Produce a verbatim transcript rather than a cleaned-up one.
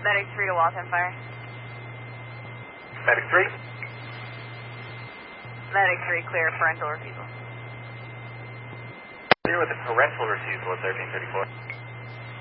Medic three to Waltham Fire. Medic three. Medic three, clear parental refusal. Clear with the parental refusal at thirteen thirty-four.